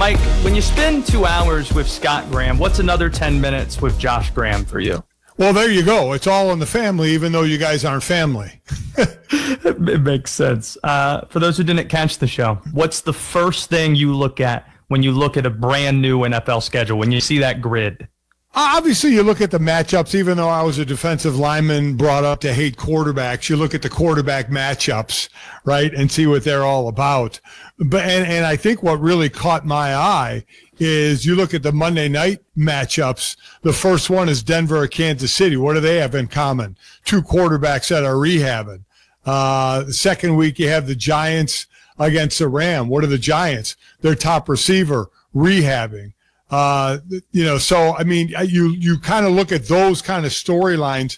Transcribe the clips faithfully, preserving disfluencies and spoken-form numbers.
Mike, when you spend two hours with Scott Graham, what's another ten minutes with Josh Graham for you? Well, there you go. It's all in the family, even though you guys aren't family. It makes sense. Uh, for those who didn't catch the show, what's the first thing you look at when you look at a brand new N F L schedule, when you see that grid? Obviously, you look at the matchups. Even though I was a defensive lineman brought up to hate quarterbacks, you look at the quarterback matchups, right, and see what they're all about. But and, and I think what really caught my eye is you look at the Monday night matchups. The first one is Denver or Kansas City. What do they have in common? Two quarterbacks that are rehabbing. Uh, the second week, you have the Giants against the Rams. What are the Giants? Their top receiver rehabbing. Uh, you know, so, I mean, you, you kind of look at those kind of storylines.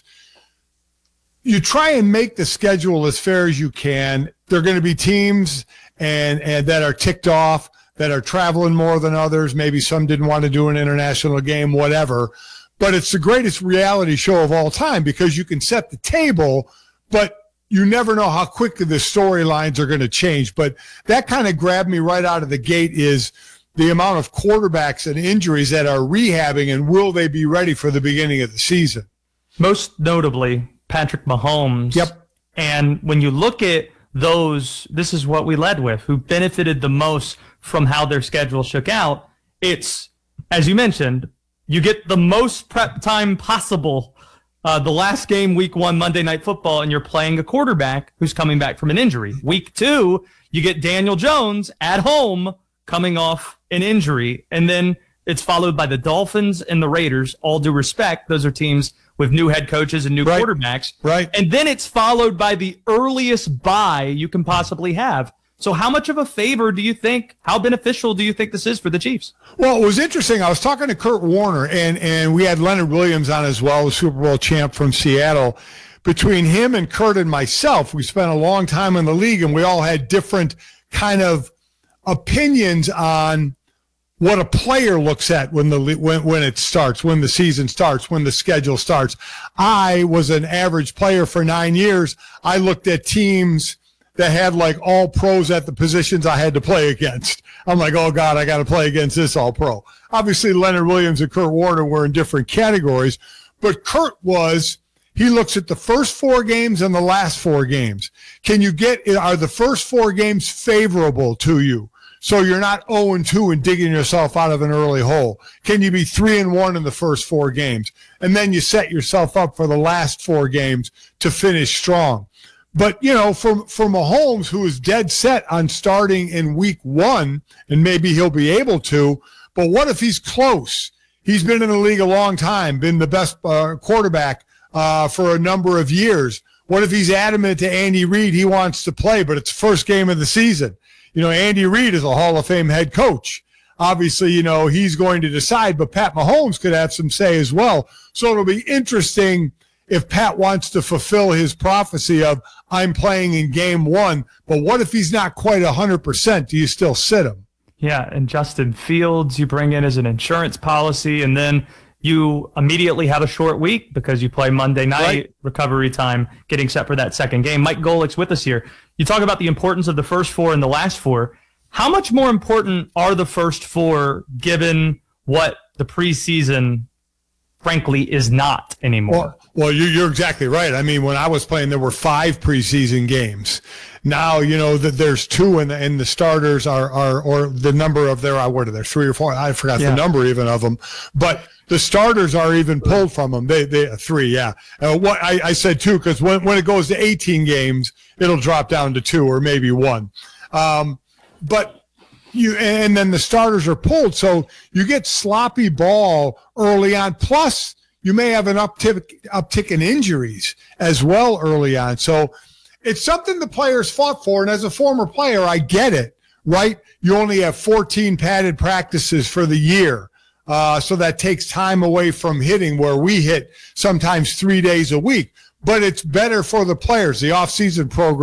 You try and make the schedule as fair as you can. There are going to be teams and, and that are ticked off, that are traveling more than others. Maybe some didn't want to do an international game, whatever. But it's the greatest reality show of all time because you can set the table, but you never know how quickly the storylines are going to change. But that kind of grabbed me right out of the gate is the amount of quarterbacks and injuries that are rehabbing, and will they be ready for the beginning of the season? Most notably, Patrick Mahomes. Yep. And when you look at those, this is what we led with, who benefited the most from how their schedule shook out. It's, as you mentioned, you get the most prep time possible. Uh, the last game, week one, Monday Night Football, and you're playing a quarterback who's coming back from an injury. Week two, you get Daniel Jones at home coming off an injury, and then it's followed by the Dolphins and the Raiders. All due respect, those are teams with new head coaches and new right. quarterbacks. Right. And then it's followed by the earliest bye you can possibly have. So how much of a favor do you think, how beneficial do you think this is for the Chiefs? Well, it was interesting. I was talking to Kurt Warner, and, and we had Leonard Williams on as well, the Super Bowl champ from Seattle. Between him and Kurt and myself, we spent a long time in the league, and we all had different kind of opinions on what a player looks at when the when when it starts, when the season starts, when the schedule starts. I was an average player for nine years. I looked at teams that had like all pros at the positions I had to play against. I'm like, oh God, I got to play against this all pro. Obviously, Leonard Williams and Kurt Warner were in different categories, but Kurt was, he looks at the first four games and the last four games. Can you get, are the first four games favorable to you? So you're not oh and two and digging yourself out of an early hole. Can you be three and one in the first four games? And then you set yourself up for the last four games to finish strong. But, you know, for, for Mahomes, who is dead set on starting in week one, and maybe he'll be able to, but what if he's close? He's been in the league a long time, been the best uh, quarterback uh, for a number of years. What if he's adamant to Andy Reid he wants to play, but it's the first game of the season? You know, Andy Reid is a Hall of Fame head coach. Obviously, you know, he's going to decide, but Pat Mahomes could have some say as well. So it'll be interesting if Pat wants to fulfill his prophecy of, I'm playing in game one, but what if he's not quite one hundred percent? Do you still sit him? Yeah, and Justin Fields you bring in as an insurance policy, and then you immediately have a short week because you play Monday night, right. Recovery time, getting set for that second game. Mike Golick's with us here. You talk about the importance of the first four and the last four. How much more important are the first four given what the preseason, frankly, is not anymore? Well, well you're, you're exactly right. I mean, when I was playing, there were five preseason games. Now, you know, that there's two, and the, and the starters are, are, or the number of their, what are there, three or four? I forgot yeah. the number even of them. But the starters are even pulled from them. They, they three, yeah. Uh, what I, I said two because when when it goes to eighteen games, it'll drop down to two or maybe one. Um, but you and then the starters are pulled, so you get sloppy ball early on. Plus, you may have an uptick uptick in injuries as well early on. So it's something the players fought for, and as a former player, I get it. Right? You only have fourteen padded practices for the year. Uh, so that takes time away from hitting, where we hit sometimes three days a week. But it's better for the players. The off-season program